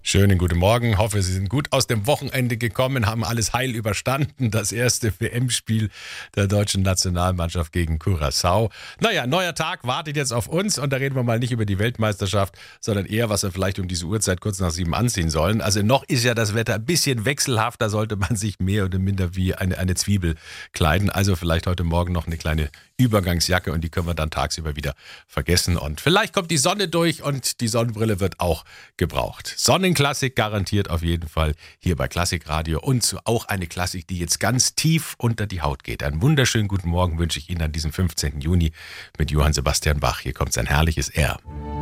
Schönen guten Morgen. Hoffe, Sie sind gut aus dem Wochenende gekommen, haben alles heil überstanden. Das erste WM-Spiel der deutschen Nationalmannschaft gegen Curaçao. Naja, neuer Tag wartet jetzt auf uns und da reden wir mal nicht über die Weltmeisterschaft, sondern eher, was wir vielleicht um diese Uhrzeit kurz nach 7 anziehen sollen. Also noch ist ja das Wetter ein bisschen wechselhaft, da sollte man sich mehr oder minder wie eine Zwiebel kleiden. Also vielleicht heute Morgen noch eine kleine Übergangsjacke und die können wir dann tagsüber wieder vergessen. Und vielleicht kommt die Sonne durch und die Sonnenbrille wird auch gebraucht. Sonnenklassik garantiert auf jeden Fall hier bei Klassikradio und auch eine Klassik, die jetzt ganz tief unter die Haut geht. Einen wunderschönen guten Morgen wünsche ich Ihnen an diesem 15. Juni mit Johann Sebastian Bach. Hier kommt sein herrliches R.